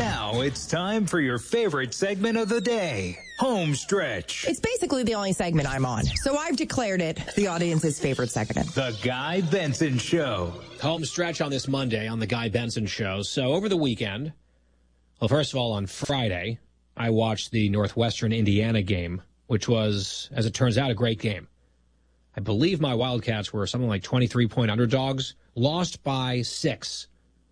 Now it's time for your favorite segment of the day, Home Stretch. It's basically the only segment I'm on, so I've declared it the audience's favorite segment. The Guy Benson Show. Home Stretch on this Monday on The Guy Benson Show. So over the weekend, well, first of all, on Friday, I watched the Northwestern Indiana game, which was, as it turns out, a great game. I believe my Wildcats were something like 23-point underdogs, lost by 6.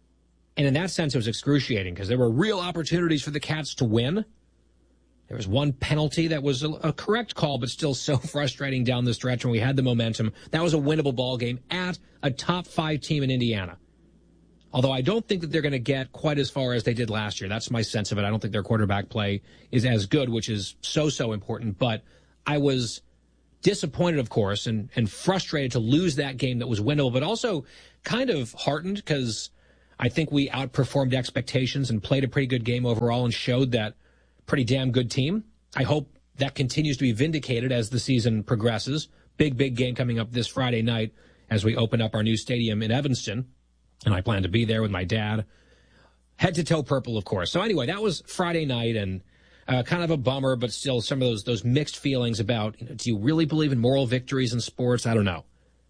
And in that sense, it was excruciating because there were real opportunities for the Cats to win. There was one penalty that was a correct call, but still so frustrating down the stretch when we had the momentum. That was a winnable ball game at a top 5 team in Indiana. Although I don't think that they're going to get quite as far as they did last year. That's my sense of it. I don't think their quarterback play is as good, which is so important. But I was disappointed, of course, and frustrated to lose that game that was winnable, but also kind of heartened because I think we outperformed expectations and played a pretty good game overall and showed that pretty damn good team. I hope that continues to be vindicated as the season progresses. Big game coming up this Friday night as we open up our new stadium in Evanston. And I plan to be there with my dad. Head to toe purple, of course. So anyway, that was Friday night and kind of a bummer, but still some of those mixed feelings about, do you really believe in moral victories in sports? I don't know.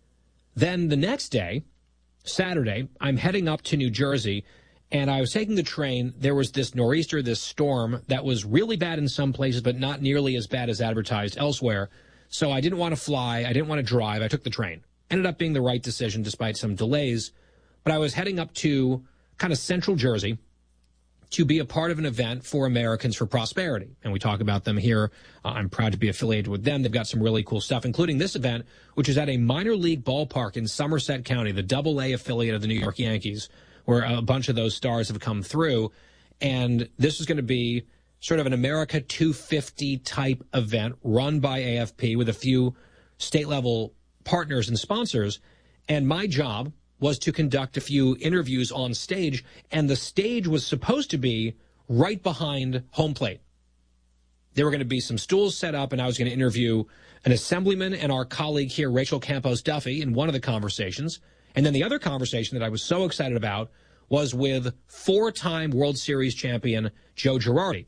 Then the next day, Saturday, I'm heading up to New Jersey, and I was taking the train. There was this nor'easter, this storm that was really bad in some places, but not nearly as bad as advertised elsewhere. So I didn't want to fly. I didn't want to drive. I took the train. Ended up being the right decision despite some delays. But I was heading up to kind of central Jersey to be a part of an event for Americans for Prosperity. And we talk about them here. I'm proud to be affiliated with them. They've got some really cool stuff, including this event, which is at a minor league ballpark in Somerset County, the Double-A affiliate of the New York Yankees, where a bunch of those stars have come through. And this is going to be sort of an America 250 type event run by AFP with a few state-level partners and sponsors. And my job was to conduct a few interviews on stage, and the stage was supposed to be right behind home plate. There were going to be some stools set up, and I was going to interview an assemblyman and our colleague here, Rachel Campos Duffy, in one of the conversations. And then the other conversation that I was so excited about was with 4-time World Series champion Joe Girardi,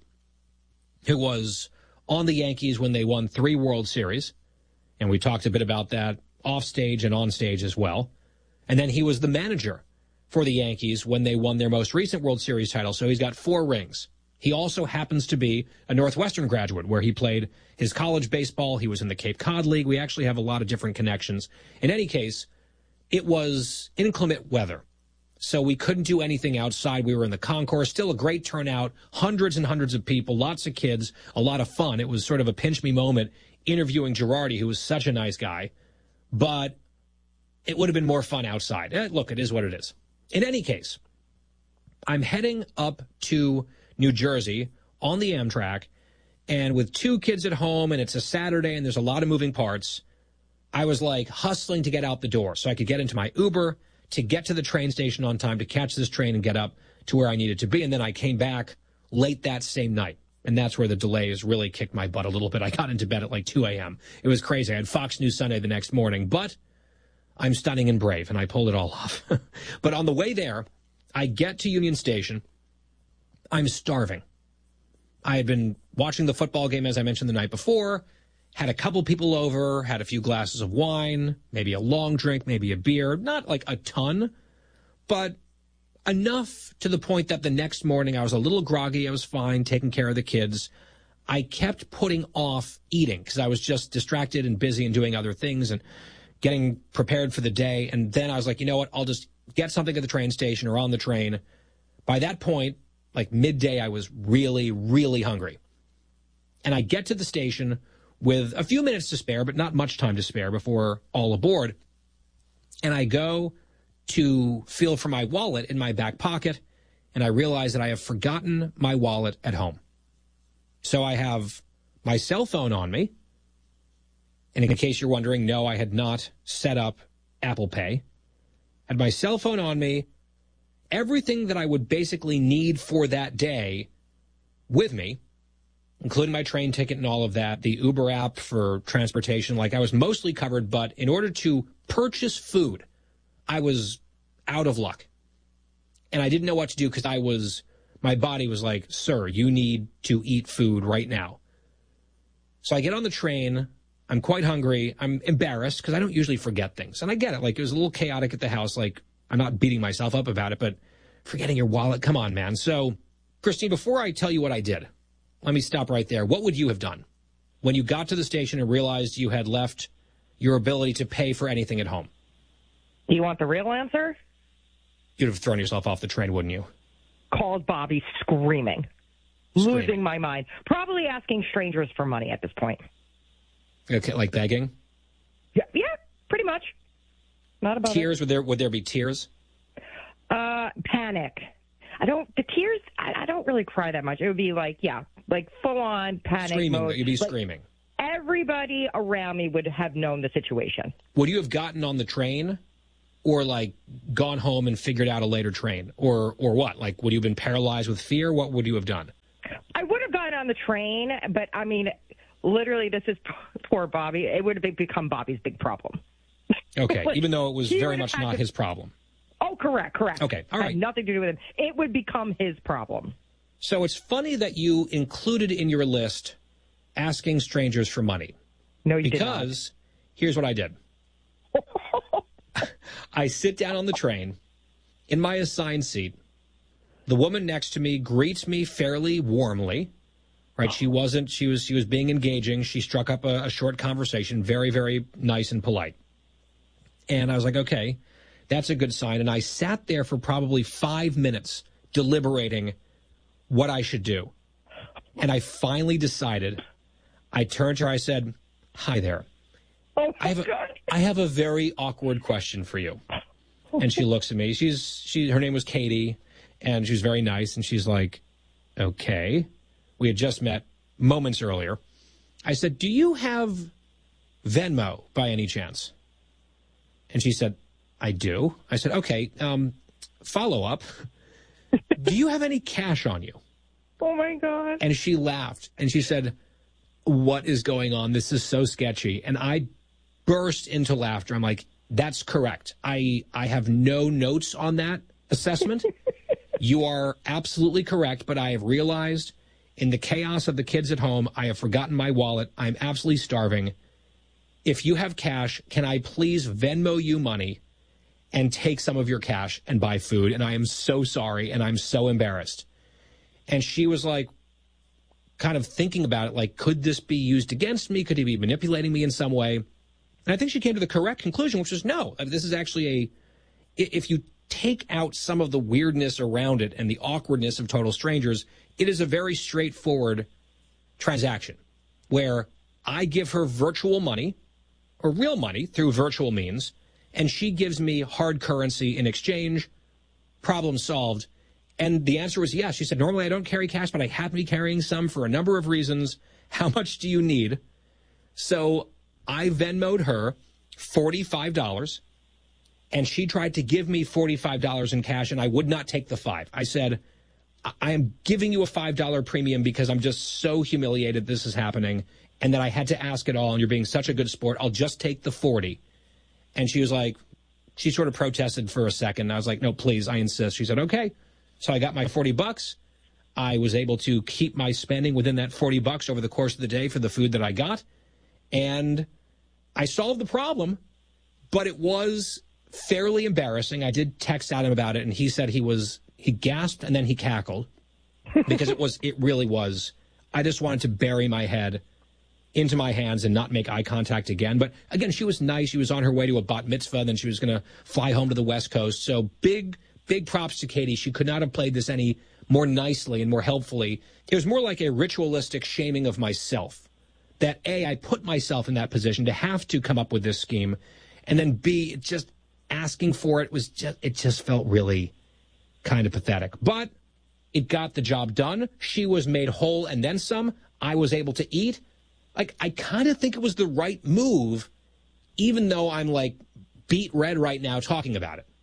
who was on the Yankees when they won 3 World Series. And we talked a bit about that off stage and on stage as well. And then he was the manager for the Yankees when they won their most recent World Series title. So he's got 4 rings. He also happens to be a Northwestern graduate where he played his college baseball. He was in the Cape Cod League. We actually have a lot of different connections. In any case, it was inclement weather, so we couldn't do anything outside. We were in the concourse. Still a great turnout, hundreds and hundreds of people, lots of kids, a lot of fun. It was sort of a pinch me moment interviewing Girardi, who was such a nice guy. But it would have been more fun outside. Look, it is what it is. In any case, I'm heading up to New Jersey on the Amtrak, and with 2 kids at home, and it's a Saturday, and there's a lot of moving parts, I was like hustling to get out the door so I could get into my Uber to get to the train station on time to catch this train and get up to where I needed to be. And then I came back late that same night. And that's where the delays really kicked my butt a little bit. I got into bed at like 2 a.m. It was crazy. I had Fox News Sunday the next morning, but I'm stunning and brave, and I pulled it all off. But on the way there, I get to Union Station. I'm starving. I had been watching the football game, as I mentioned the night before, had a couple people over, had a few glasses of wine, maybe a long drink, maybe a beer, not like a ton, but enough to the point that the next morning I was a little groggy. I was fine, taking care of the kids. I kept putting off eating because I was just distracted and busy and doing other things and getting prepared for the day. And then I was like, you know what, I'll just get something at the train station or on the train. By that point, like midday, I was really, really hungry. And I get to the station with a few minutes to spare, but not much time to spare before all aboard. And I go to feel for my wallet in my back pocket, and I realize that I have forgotten my wallet at home. So I have my cell phone on me. And in case you're wondering, no, I had not set up Apple Pay. Had my cell phone on me, everything that I would basically need for that day with me, including my train ticket and all of that, the Uber app for transportation, like I was mostly covered, but in order to purchase food, I was out of luck. And I didn't know what to do because I was My body was like, sir, you need to eat food right now. So I get on the train. I'm quite hungry. I'm embarrassed because I don't usually forget things. And I get it. Like, it was a little chaotic at the house. Like, I'm not beating myself up about it, but forgetting your wallet, come on, man. So, Christine, before I tell you what I did, let me stop right there. What would you have done when you got to the station and realized you had left your ability to pay for anything at home? Do you want the real answer? You'd have thrown yourself off the train, wouldn't you? Called Bobby screaming. Losing my mind. Probably asking strangers for money at this point. Okay, like begging? Yeah, pretty much. Not about tears. Would there be tears? Panic. The tears, I don't really cry that much. It would be like full on panic screaming mode. You'd be screaming. Everybody around me would have known the situation. Would you have gotten on the train or like gone home and figured out a later train or what? Like, would you have been paralyzed with fear? What would you have done? I would have gotten on the train, but I mean, literally, this is poor Bobby. It would have become Bobby's big problem. Okay, even though it was very much not his problem. Oh, correct. Okay, all right. Had nothing to do with him. It would become his problem. So it's funny that you included in your list asking strangers for money. No, you did not. Because here's what I did. I sit down on the train in my assigned seat. The woman next to me greets me fairly warmly. Right? She was being engaging. She struck up a short conversation, very, very nice and polite. And I was like, okay, that's a good sign. And I sat there for probably 5 minutes deliberating what I should do. And I finally decided. I turned to her. I said, hi there. Oh, I have a very awkward question for you. And she looks at me. Her name was Katie, and she was very nice. And she's like, okay. We had just met moments earlier. I said, do you have Venmo by any chance? And she said, I do. I said, okay, follow up. Do you have any cash on you? Oh, my God. And she laughed, and she said, what is going on? This is so sketchy. And I burst into laughter. I'm like, that's correct. I have no notes on that assessment. You are absolutely correct, but I have realized in the chaos of the kids at home, I have forgotten my wallet. I'm absolutely starving. If you have cash, can I please Venmo you money and take some of your cash and buy food? And I am so sorry, and I'm so embarrassed. And she was like, kind of thinking about it, like, could this be used against me? Could he be manipulating me in some way? And I think she came to the correct conclusion, which is no. This is actually if you take out some of the weirdness around it and the awkwardness of total strangers, it is a very straightforward transaction where I give her virtual money or real money through virtual means, and she gives me hard currency in exchange. Problem solved. And the answer was yes. She said, normally I don't carry cash, but I happen to be carrying some for a number of reasons. How much do you need? So I Venmo'd her $45, and she tried to give me $45 in cash, and I would not take the $5. I said, I am giving you a $5 premium because I'm just so humiliated this is happening and that I had to ask it all, and you're being such a good sport. I'll just take the 40. And she was like, she sort of protested for a second. I was like, no, please, I insist. She said, okay. So I got my $40. I was able to keep my spending within that $40 over the course of the day for the food that I got. And I solved the problem, but it was fairly embarrassing. I did text Adam about it, and he said he gasped and then he cackled because it really was. I just wanted to bury my head into my hands and not make eye contact again. But again, she was nice. She was on her way to a bat mitzvah, and then she was going to fly home to the West Coast. So big props to Katie. She could not have played this any more nicely and more helpfully. It was more like a ritualistic shaming of myself. That A, I put myself in that position to have to come up with this scheme, and then B, just asking for it just felt really kind of pathetic. But it got the job done. She was made whole and then some. I was able to eat. Like, I kind of think it was the right move, even though I'm like beat red right now talking about it.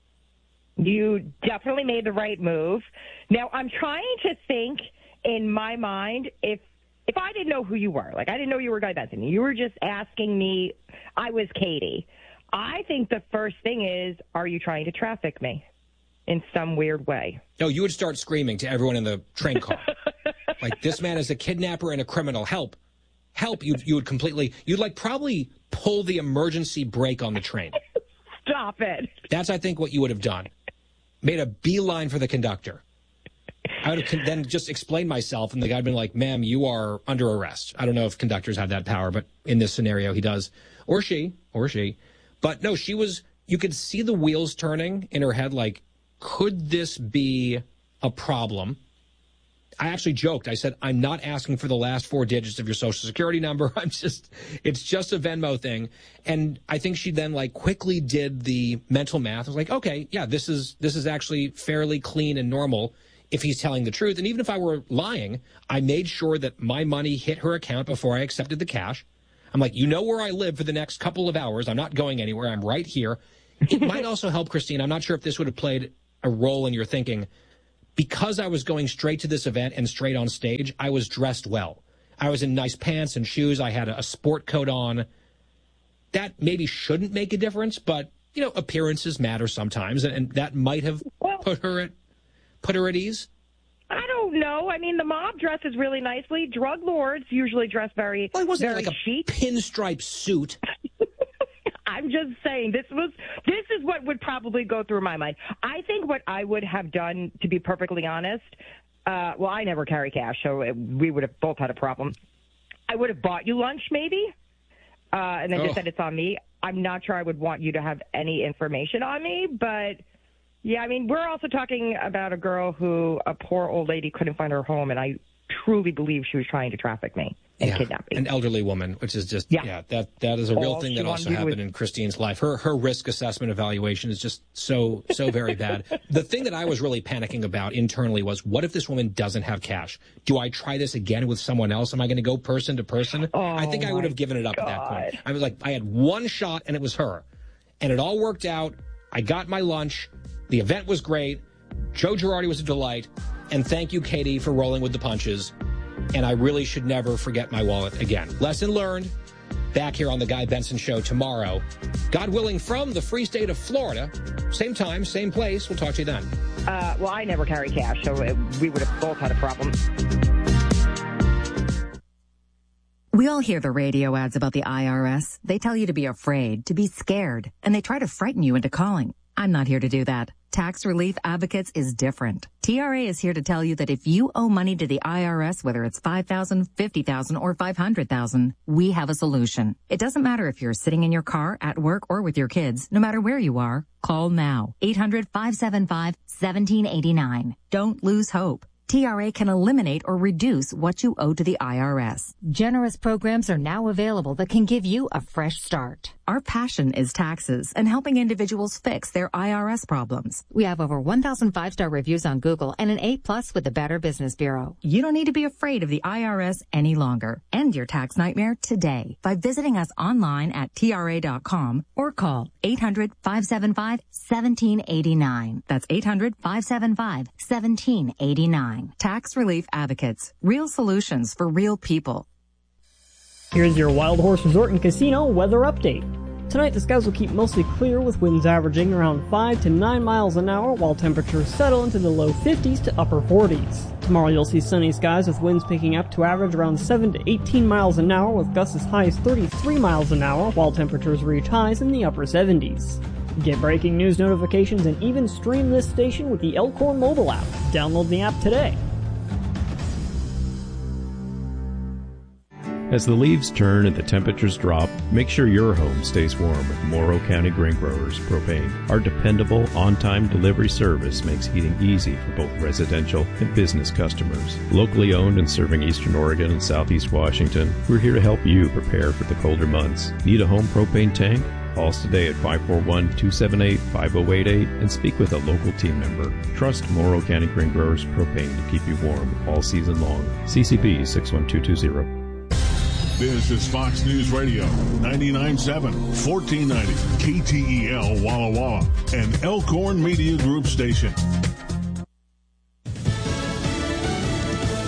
You definitely made the right move. Now, I'm trying to think in my mind if I didn't know who you were, like I didn't know you were Guy Benson, you were just asking me, I was Katie. I think the first thing is, are you trying to traffic me? in some weird way. No, you would start screaming to everyone in the train car. Like, this man is a kidnapper and a criminal. Help. Help. You would completely, you'd like probably pull the emergency brake on the train. Stop it. That's, I think, what you would have done. Made a beeline for the conductor. I would have then just explained myself, and the guy would have been like, ma'am, you are under arrest. I don't know if conductors have that power, but in this scenario, he does. Or she. But no, she was, you could see the wheels turning in her head, like, could this be a problem? I actually joked. I said, I'm not asking for the last 4 digits of your Social Security number. It's just a Venmo thing. And I think she then like quickly did the mental math. I was like, okay, yeah, this is actually fairly clean and normal if he's telling the truth. And even if I were lying, I made sure that my money hit her account before I accepted the cash. I'm like, you know where I live for the next couple of hours. I'm not going anywhere. I'm right here. It might also help, Christine. I'm not sure if this would have played a role in your thinking. Because I was going straight to this event and straight on stage, I was dressed well. I was in nice pants and shoes. I had a sport coat on. That maybe shouldn't make a difference, but, you know, appearances matter sometimes, and that might have put her at ease. I don't know. I mean, the mob dresses really nicely. Drug lords usually dress very, well, it wasn't very like chic. A pinstripe suit. I'm just saying, this is what would probably go through my mind. I think what I would have done, to be perfectly honest, well, I never carry cash, so we would have both had a problem. I would have bought you lunch, maybe, and then just said it's on me. I'm not sure I would want you to have any information on me, but, yeah, I mean, we're also talking about a girl who, a poor old lady, couldn't find her home, and I truly believe she was trying to traffic me and kidnap me. An elderly woman, which is just, that is a real thing that also happened in Christine's life. Her risk assessment evaluation is just so very bad. The thing that I was really panicking about internally was, what if this woman doesn't have cash? Do I try this again with someone else? Am I going to go person to person? I think I would have given it up at that point. I was like, I had one shot and it was her. And it all worked out. I got my lunch. The event was great. Joe Girardi was a delight. And thank you, Katie, for rolling with the punches. And I really should never forget my wallet again. Lesson learned. Back here on the Guy Benson Show tomorrow. God willing, from the free state of Florida. Same time, same place. We'll talk to you then. Well, I never carry cash, so we would have both had a problem. We all hear the radio ads about the IRS. They tell you to be afraid, to be scared, and they try to frighten you into calling. I'm not here to do that. Tax Relief Advocates is different. TRA is here to tell you that if you owe money to the IRS, whether it's $5,000, $50,000, or $500,000, we have a solution. It doesn't matter if you're sitting in your car, at work, or with your kids. No matter where you are, call now. 800-575-1789. Don't lose hope. TRA can eliminate or reduce what you owe to the IRS. Generous programs are now available that can give you a fresh start. Our passion is taxes and helping individuals fix their IRS problems. We have over 1,000 5-star reviews on Google and an A+ with the Better Business Bureau. You don't need to be afraid of the IRS any longer. End your tax nightmare today by visiting us online at TRA.com or call 800-575-1789. That's 800-575-1789. Tax Relief Advocates. Real solutions for real people. Here's your Wild Horse Resort and Casino weather update. Tonight, the skies will keep mostly clear with winds averaging around 5 to 9 miles an hour, while temperatures settle into the low 50s to upper 40s. Tomorrow, you'll see sunny skies with winds picking up to average around 7 to 18 miles an hour, with gusts as high as 33 miles an hour, while temperatures reach highs in the upper 70s. Get breaking news notifications and even stream this station with the Elkhorn mobile app. Download the app today. As the leaves turn and the temperatures drop, make sure your home stays warm with Morrow County Grain Growers Propane. Our dependable, on-time delivery service makes heating easy for both residential and business customers. Locally owned and serving Eastern Oregon and Southeast Washington, we're here to help you prepare for the colder months. Need a home propane tank? Call us today at 541-278-5088 and speak with a local team member. Trust Morrow County Grain Growers Propane to keep you warm all season long. CCB 61220. This is Fox News Radio, 99.7, 1490, KTEL Walla Walla, an Elkhorn Media Group station.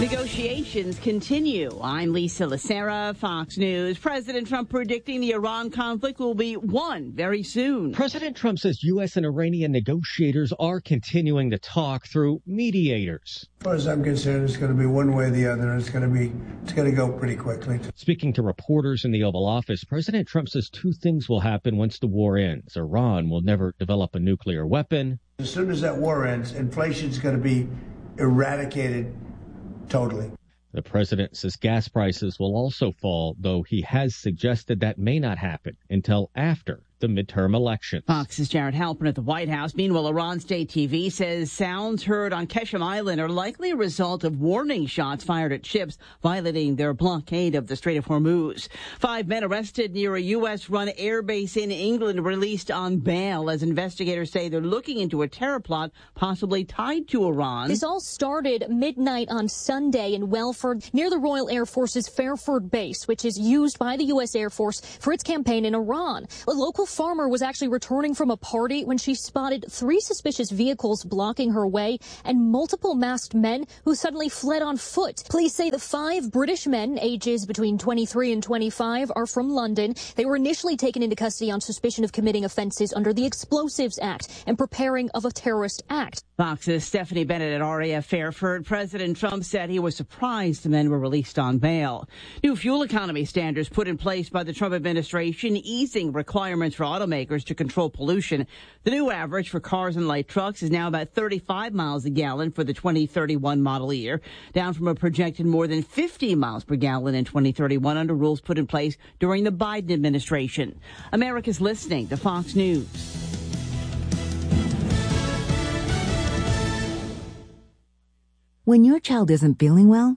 Negotiations continue. I'm Lisa Lacera, Fox News. President Trump predicting the Iran conflict will be won very soon. President Trump says U.S. and Iranian negotiators are continuing to talk through mediators. As far as I'm concerned, it's going to be one way or the other. It's going to go pretty quickly. Speaking to reporters in the Oval Office, President Trump says two things will happen once the war ends. Iran will never develop a nuclear weapon. As soon as that war ends, inflation's going to be eradicated totally. The president says gas prices will also fall, though he has suggested that may not happen until after the midterm elections. Fox's Jared Halpern at the White House. Meanwhile, Iran State TV says sounds heard on Qeshm Island are likely a result of warning shots fired at ships violating their blockade of the Strait of Hormuz. 5 men arrested near a U.S.-run airbase in England released on bail as investigators say they're looking into a terror plot possibly tied to Iran. This all started midnight on Sunday in Welford near the Royal Air Force's Fairford base, which is used by the U.S. Air Force for its campaign in Iran. A local farmer was actually returning from a party when she spotted 3 suspicious vehicles blocking her way and multiple masked men who suddenly fled on foot. Police say the 5 British men, ages between 23 and 25, are from London. They were initially taken into custody on suspicion of committing offenses under the Explosives Act and preparing of a terrorist act. Fox's Stephanie Bennett at RAF Fairford. President Trump said he was surprised the men were released on bail. New fuel economy standards put in place by the Trump administration easing requirements for automakers to control pollution. The new average for cars and light trucks is now about 35 miles a gallon for the 2031 model year, down from a projected more than 50 miles per gallon in 2031 under rules put in place during the Biden administration. America's listening to Fox News. When your child isn't feeling well,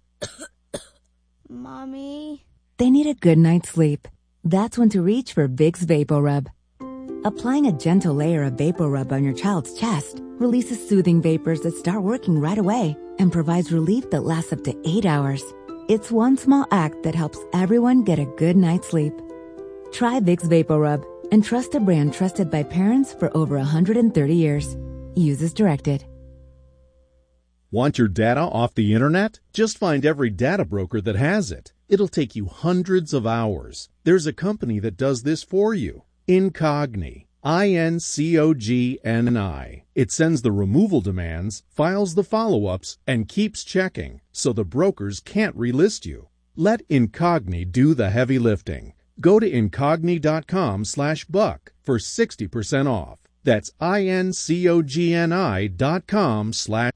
Mommy, they need a good night's sleep. That's when to reach for Vicks VapoRub. Applying a gentle layer of VapoRub on your child's chest releases soothing vapors that start working right away and provides relief that lasts up to 8 hours. It's one small act that helps everyone get a good night's sleep. Try Vicks VapoRub and trust a brand trusted by parents for over 130 years. Use as directed. Want your data off the internet? Just find every data broker that has it. It'll take you hundreds of hours. There's a company that does this for you. Incogni. INCOGNI. It sends the removal demands, files the follow-ups, and keeps checking, so the brokers can't relist you. Let Incogni do the heavy lifting. Go to incogni.com/buck for 60% off. That's INCOGNI.com/.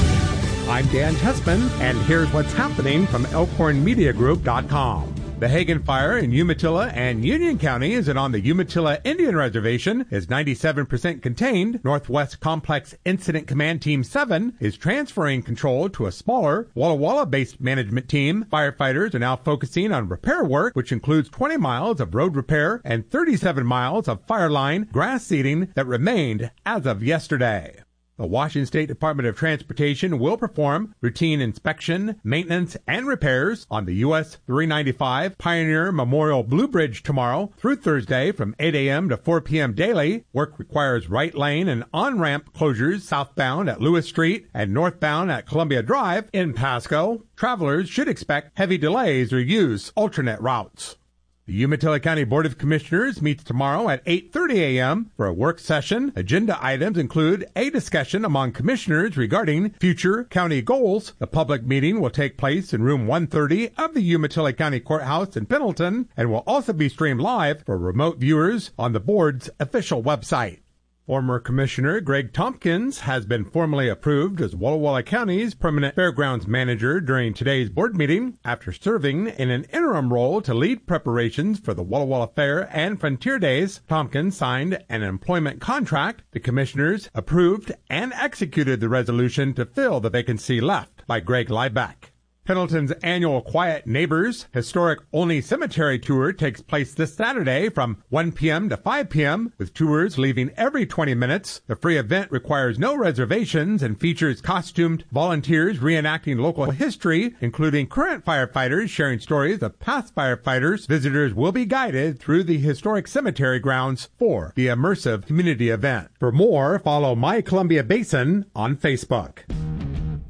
I'm Dan Tessman, and here's what's happening from ElkhornMediaGroup.com. The Hagen Fire in Umatilla and Union counties and on the Umatilla Indian Reservation is 97% contained. Northwest Complex Incident Command Team 7 is transferring control to a smaller Walla Walla-based management team. Firefighters are now focusing on repair work, which includes 20 miles of road repair and 37 miles of fire line grass seeding that remained as of yesterday. The Washington State Department of Transportation will perform routine inspection, maintenance, and repairs on the U.S. 395 Pioneer Memorial Blue Bridge tomorrow through Thursday from 8 a.m. to 4 p.m. daily. Work requires right lane and on-ramp closures southbound at Lewis Street and northbound at Columbia Drive in Pasco. Travelers should expect heavy delays or use alternate routes. The Umatilla County Board of Commissioners meets tomorrow at 8:30 a.m. for a work session. Agenda items include a discussion among commissioners regarding future county goals. The public meeting will take place in room 130 of the Umatilla County Courthouse in Pendleton and will also be streamed live for remote viewers on the board's official website. Former Commissioner Greg Tompkins has been formally approved as Walla Walla County's permanent fairgrounds manager during today's board meeting after serving in an interim role to lead preparations for the Walla Walla Fair and Frontier Days. Tompkins signed an employment contract. The commissioners approved and executed the resolution to fill the vacancy left by Greg Liebeck. Pendleton's annual Quiet Neighbors Historic Olney Cemetery Tour takes place this Saturday from 1 p.m. to 5 p.m. with tours leaving every 20 minutes. The free event requires no reservations and features costumed volunteers reenacting local history, including current firefighters sharing stories of past firefighters. Visitors will be guided through the historic cemetery grounds for the immersive community event. For more, follow My Columbia Basin on Facebook.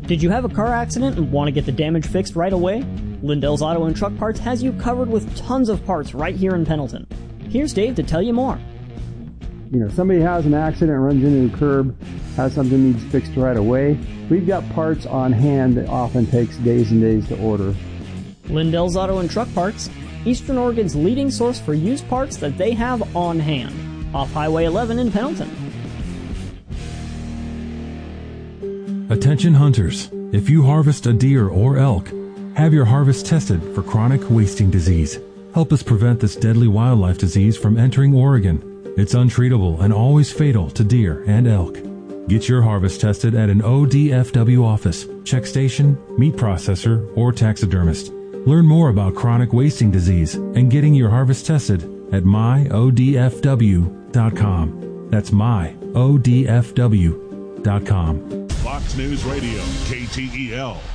Did you have a car accident and want to get the damage fixed right away? Lindell's Auto and Truck Parts has you covered with tons of parts right here in Pendleton. Here's Dave to tell you more. Somebody has an accident, runs into a curb, has something needs fixed right away. We've got parts on hand that often takes days and days to order. Lindell's Auto and Truck Parts, Eastern Oregon's leading source for used parts that they have on hand. Off Highway 11 in Pendleton. Attention hunters, if you harvest a deer or elk, have your harvest tested for chronic wasting disease. Help us prevent this deadly wildlife disease from entering Oregon. It's untreatable and always fatal to deer and elk. Get your harvest tested at an ODFW office, check station, meat processor, or taxidermist. Learn more about chronic wasting disease and getting your harvest tested at myodfw.com. That's myodfw.com. Fox News Radio, KTEL.